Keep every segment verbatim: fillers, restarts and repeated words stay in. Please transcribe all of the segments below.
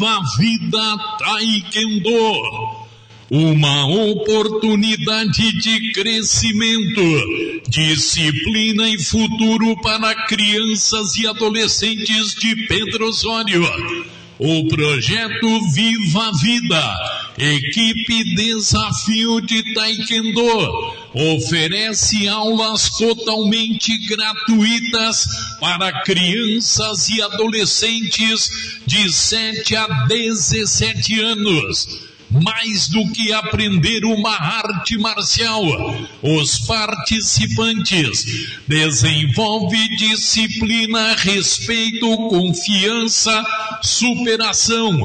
Viva a Vida Taekwondo, uma oportunidade de crescimento, disciplina e futuro para crianças e adolescentes de Pedro Osório. O projeto Viva a Vida, equipe Desafio de Taekwondo, oferece aulas totalmente gratuitas para crianças e adolescentes de sete a dezessete anos. Mais do que aprender uma arte marcial, os participantes desenvolvem disciplina, respeito, confiança, superação,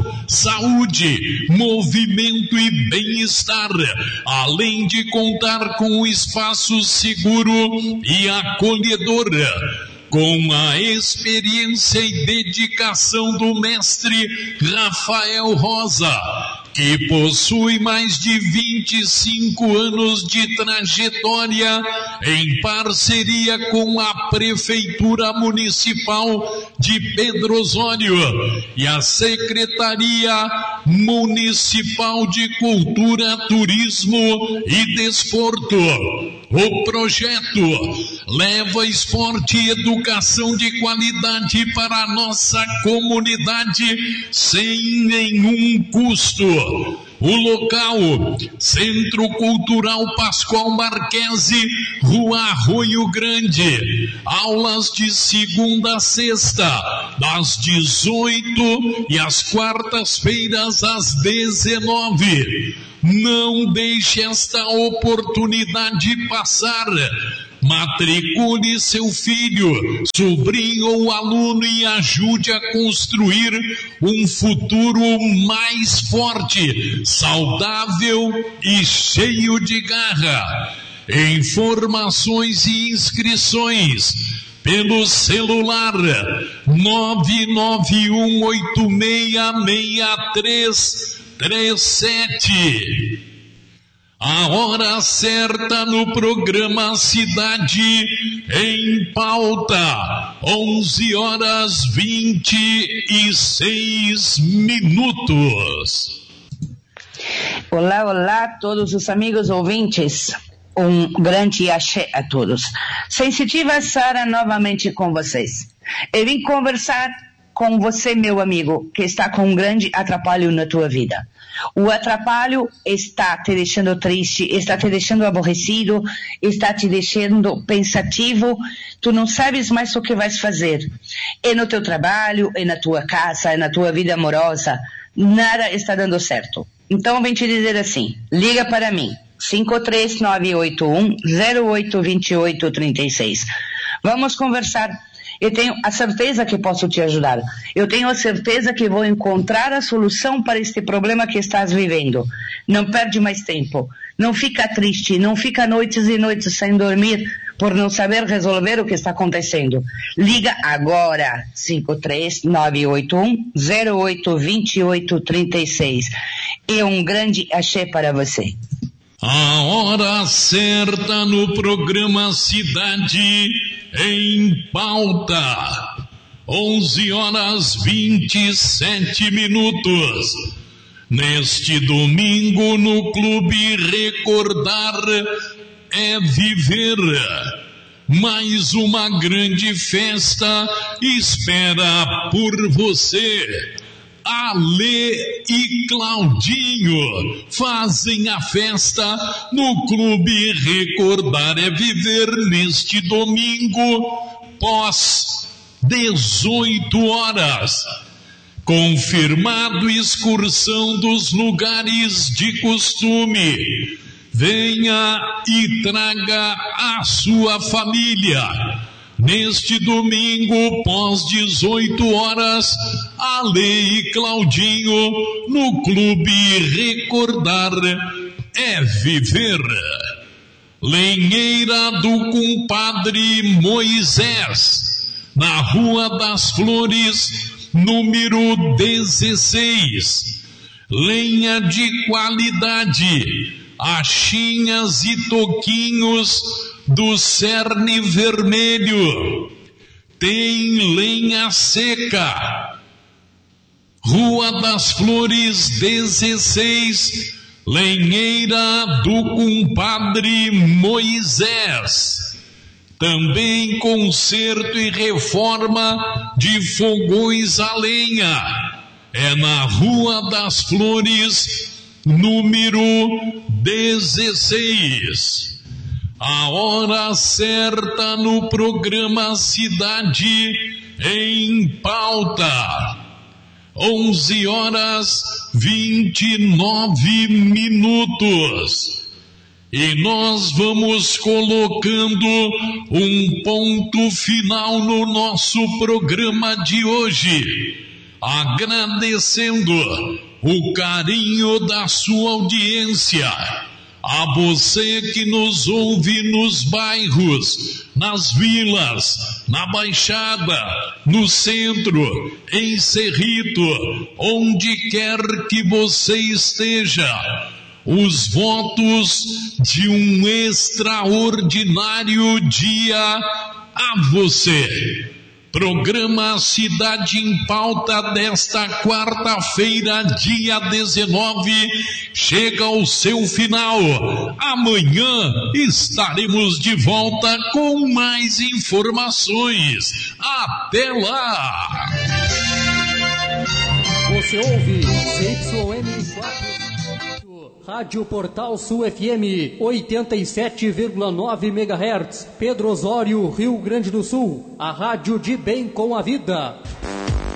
saúde, movimento e bem-estar, além de contar com um espaço seguro e acolhedor. Com a experiência e dedicação do mestre Rafael Rosa, que possui mais de vinte e cinco anos de trajetória em parceria com a Prefeitura Municipal de Pedro Osório e a Secretaria Municipal de Cultura, Turismo e Desporto. O projeto leva esporte e educação de qualidade para a nossa comunidade sem nenhum custo. O local, Centro Cultural Pascoal Marquesi, Rua Arroio Grande. Aulas de segunda a sexta, das dezoito e às quartas-feiras às dezenove. Não deixe esta oportunidade passar. Matricule seu filho, sobrinho ou aluno e ajude a construir um futuro mais forte, saudável e cheio de garra. Informações e inscrições pelo celular nove nove um oito seis seis três três sete. A hora certa no programa Cidade em Pauta, onze horas vinte e seis minutos. Olá, olá a todos os amigos ouvintes. Um grande axé a todos. Sensitiva Sara novamente com vocês. Eu vim conversar com você, meu amigo, que está com um grande atrapalho na tua vida. O atrapalho está te deixando triste, está te deixando aborrecido, está te deixando pensativo, tu não sabes mais o que vais fazer. É no teu trabalho, é na tua casa, é na tua vida amorosa, nada está dando certo. Então vem te dizer assim, liga para mim, cinco três nove oito um zero oito dois oito três seis. Vamos conversar. Eu tenho a certeza que posso te ajudar. Eu tenho a certeza que vou encontrar a solução para este problema que estás vivendo. Não perde mais tempo. Não fica triste. Não fica noites e noites sem dormir por não saber resolver o que está acontecendo. Liga agora. cinco três nove oito um zero oito dois oito três seis. É um grande axé para você. A hora certa no programa Cidade em Pauta, onze horas vinte e sete minutos. Neste domingo no Clube Recordar é Viver. Mais uma grande festa espera por você. Ale e Claudinho fazem a festa no Clube Recordar é Viver neste domingo, pós dezoito horas. Confirmado excursão dos lugares de costume. Venha e traga a sua família. Neste domingo, pós dezoito horas, Ale e Claudinho, no Clube Recordar é Viver. Lenheira do Compadre Moisés, na Rua das Flores, número dezesseis. Lenha de qualidade, achinhas e toquinhos do cerne vermelho. Tem lenha seca, Rua das Flores dezesseis, Lenheira do Compadre Moisés. Também conserto e reforma de fogões a lenha. É na Rua das Flores, número dezesseis. A hora certa no programa Cidade em Pauta. onze horas vinte e nove minutos. E nós vamos colocando um ponto final no nosso programa de hoje, agradecendo o carinho da sua audiência, a você que nos ouve nos bairros, nas vilas, na Baixada, no centro, em Cerrito, onde quer que você esteja. Os votos de um extraordinário dia a você. Programa Cidade em Pauta desta quarta-feira, dia dezenove, chega ao seu final. Amanhã estaremos de volta com mais informações. Até lá! Você ouve C Y M quatro, Rádio Portal Sul F M, oitenta e sete vírgula nove megahertz, Pedro Osório, Rio Grande do Sul, a rádio de bem com a vida.